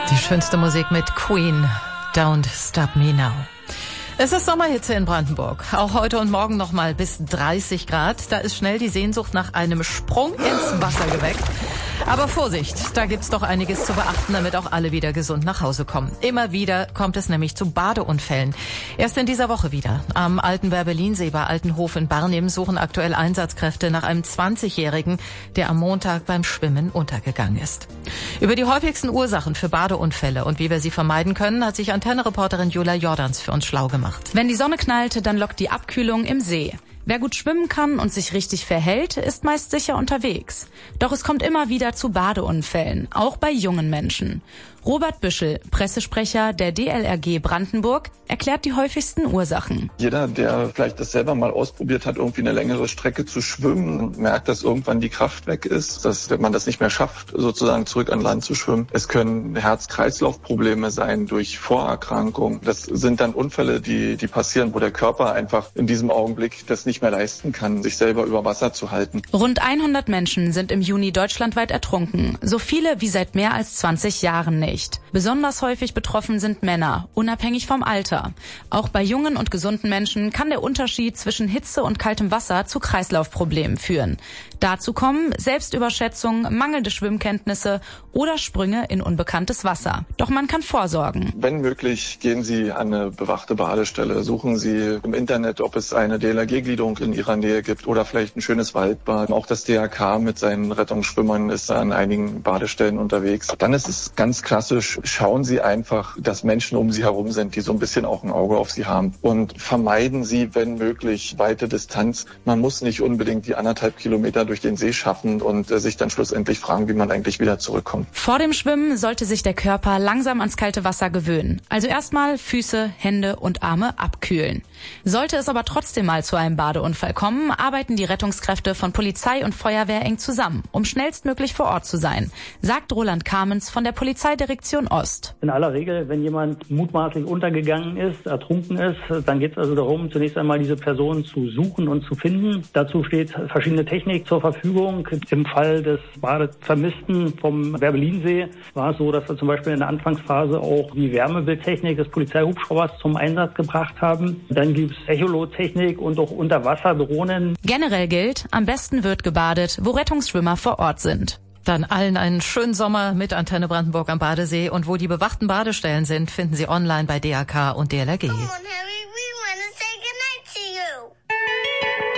Die schönste Musik mit Queen, Don't Stop Me Now. Es ist Sommerhitze in Brandenburg. Auch heute und morgen noch mal bis 30 Grad. Da ist schnell die Sehnsucht nach einem Sprung ins Wasser geweckt. Aber Vorsicht, da gibt's doch einiges zu beachten, damit auch alle wieder gesund nach Hause kommen. Immer wieder kommt es nämlich zu Badeunfällen. Erst in dieser Woche wieder. Am alten Werbelinsee bei Altenhof in Barnim suchen aktuell Einsatzkräfte nach einem 20-Jährigen, der am Montag beim Schwimmen untergegangen ist. Über die häufigsten Ursachen für Badeunfälle und wie wir sie vermeiden können, hat sich Antenne-Reporterin Jula Jordans für uns schlau gemacht. Wenn die Sonne knallt, dann lockt die Abkühlung im See. Wer gut schwimmen kann und sich richtig verhält, ist meist sicher unterwegs. Doch es kommt immer wieder zu Badeunfällen, auch bei jungen Menschen. Robert Büschel, Pressesprecher der DLRG Brandenburg, erklärt die häufigsten Ursachen. Jeder, der vielleicht das selber mal ausprobiert hat, irgendwie eine längere Strecke zu schwimmen, merkt, dass irgendwann die Kraft weg ist, dass man das nicht mehr schafft, sozusagen zurück an Land zu schwimmen. Es können Herz-Kreislauf-Probleme sein durch Vorerkrankungen. Das sind dann Unfälle, die passieren, wo der Körper einfach in diesem Augenblick das nicht mehr leisten kann, sich selber über Wasser zu halten. Rund 100 Menschen sind im Juni deutschlandweit ertrunken. So viele wie seit mehr als 20 Jahren nicht. Besonders häufig betroffen sind Männer, unabhängig vom Alter. Auch bei jungen und gesunden Menschen kann der Unterschied zwischen Hitze und kaltem Wasser zu Kreislaufproblemen führen. Dazu kommen Selbstüberschätzung, mangelnde Schwimmkenntnisse oder Sprünge in unbekanntes Wasser. Doch man kann vorsorgen. Wenn möglich, gehen Sie an eine bewachte Badestelle. Suchen Sie im Internet, ob es eine DLRG-Gliederung in Ihrer Nähe gibt oder vielleicht ein schönes Waldbad. Auch das DRK mit seinen Rettungsschwimmern ist an einigen Badestellen unterwegs. Dann ist es ganz klassisch, schauen Sie einfach, dass Menschen um Sie herum sind, die so ein bisschen auch ein Auge auf Sie haben. Und vermeiden Sie, wenn möglich, weite Distanz. Man muss nicht unbedingt die 1,5 Kilometer durch den See schaffen und sich dann schlussendlich fragen, wie man eigentlich wieder zurückkommt. Vor dem Schwimmen sollte sich der Körper langsam ans kalte Wasser gewöhnen. Also erstmal Füße, Hände und Arme abkühlen. Sollte es aber trotzdem mal zu einem Badeunfall kommen, arbeiten die Rettungskräfte von Polizei und Feuerwehr eng zusammen, um schnellstmöglich vor Ort zu sein, sagt Roland Kamens von der Polizeidirektion Ost. In aller Regel, wenn jemand mutmaßlich untergegangen ist, ertrunken ist, dann geht es also darum, zunächst einmal diese Person zu suchen und zu finden. Dazu steht verschiedene Technik zur Verfügung. Im Fall des Badevermissten vom Werbelinsee war es so, dass wir zum Beispiel in der Anfangsphase auch die Wärmebildtechnik des Polizeihubschraubers zum Einsatz gebracht haben. Dann gibt es Echolot-Technik und auch Unterwasserdrohnen. Generell gilt, am besten wird gebadet, wo Rettungsschwimmer vor Ort sind. Dann allen einen schönen Sommer mit Antenne Brandenburg am Badesee. Und wo die bewachten Badestellen sind, finden Sie online bei DRK und DLRG.